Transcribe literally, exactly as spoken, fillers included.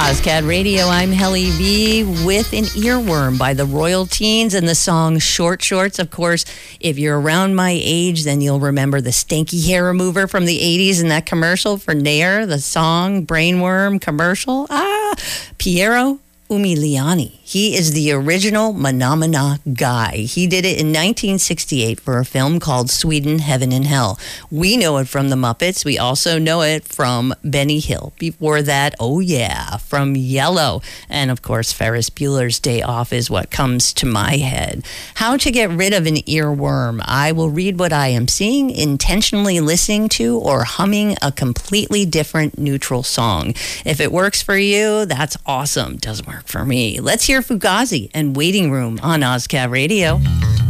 Ozcad Radio, I'm Helly V with an earworm by the Royal Teens and the song Short Shorts. Of course, if you're around my age, then you'll remember the stanky hair remover from the eighties and that commercial for Nair, the song Brainworm commercial. Ah, Piero Umiliani. He is the original Manamana guy. He did it in nineteen sixty-eight for a film called Sweden, Heaven and Hell. We know it from The Muppets. We also know it from Benny Hill. Before that, oh yeah, from Yellow. And of course, Ferris Bueller's Day Off is what comes to my head. How to get rid of an earworm. I will read what I am seeing, intentionally listening to, or humming a completely different neutral song. If it works for you, that's awesome. Doesn't work for me. Let's hear Fugazi and Waiting Room on Ozcad Radio.